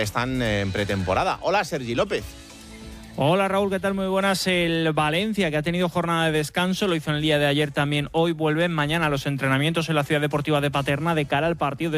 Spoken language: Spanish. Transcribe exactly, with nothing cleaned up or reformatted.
están en pretemporada. Hola, Sergi López. Hola Raúl, ¿qué tal? Muy buenas. El Valencia, que ha tenido jornada de descanso, lo hizo en el día de ayer también, hoy vuelve mañana a los entrenamientos en la Ciudad Deportiva de Paterna de cara al partido de